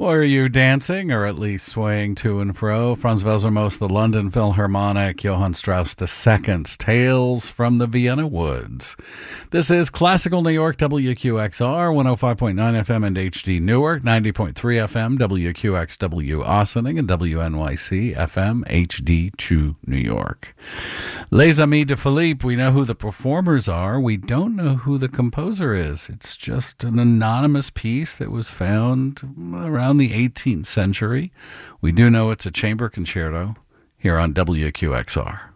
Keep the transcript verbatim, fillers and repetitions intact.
Or are you dancing, or at least swaying to and fro? Franz Welser-Most, the London Philharmonic, Johann Strauss the Second's Tales from the Vienna Woods. This is Classical New York, W Q X R, one oh five point nine F M and H D Newark, ninety point three F M, W Q X W Ossining, and W N Y C F M H D two New York. Les Amis de Philippe, we know who the performers are. We don't know who the composer is. It's just an anonymous piece that was found around the eighteenth century. We do know it's a chamber concerto here on W Q X R.